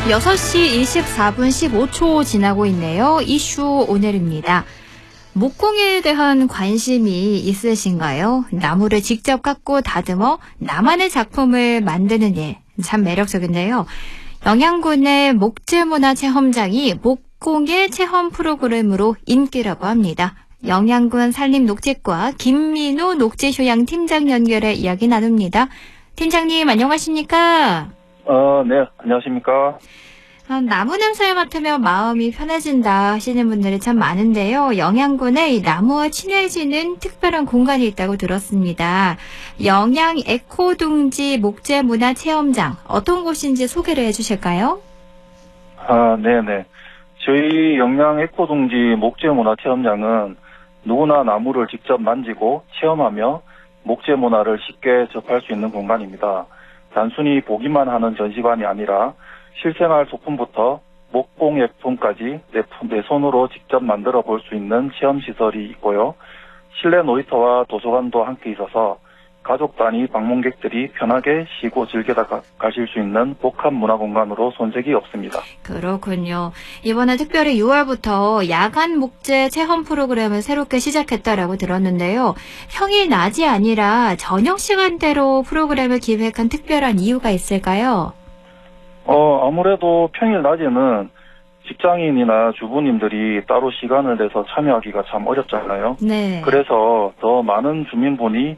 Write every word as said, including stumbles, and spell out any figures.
여섯 시 이십사 분 십오 초 지나고 있네요. 이슈 오늘입니다. 목공에 대한 관심이 있으신가요? 나무를 직접 깎고 다듬어 나만의 작품을 만드는 일, 참 매력적인데요. 영양군의 목재문화체험장이 목공의 체험 프로그램으로 인기라고 합니다. 영양군 산림녹지과 김민우 녹지휴양 팀장 연결해 이야기 나눕니다. 팀장님 안녕하십니까? 어, 네, 안녕하십니까? 아, 나무 냄새 맡으면 마음이 편해진다 하시는 분들이 참 많은데요. 영양군에 이 나무와 친해지는 특별한 공간이 있다고 들었습니다. 영양 에코둥지 목재문화체험장, 어떤 곳인지 소개를 해주실까요? 아, 네네. 저희 영양 에코둥지 목재문화체험장은 누구나 나무를 직접 만지고 체험하며 목재문화를 쉽게 접할 수 있는 공간입니다. 단순히 보기만 하는 전시관이 아니라 실생활 소품부터 목공예품까지 내, 내 손으로 직접 만들어 볼 수 있는 체험시설이 있고요. 실내 놀이터와 도서관도 함께 있어서 가족 단위 방문객들이 편하게 쉬고 즐기다 가, 가실 수 있는 복합 문화공간으로 손색이 없습니다. 그렇군요. 이번에 특별히 유월부터 야간 목재 체험 프로그램을 새롭게 시작했다라고 들었는데요. 평일 낮이 아니라 저녁 시간대로 프로그램을 기획한 특별한 이유가 있을까요? 어, 아무래도 평일 낮에는 직장인이나 주부님들이 따로 시간을 내서 참여하기가 참 어렵잖아요. 네. 그래서 더 많은 주민분이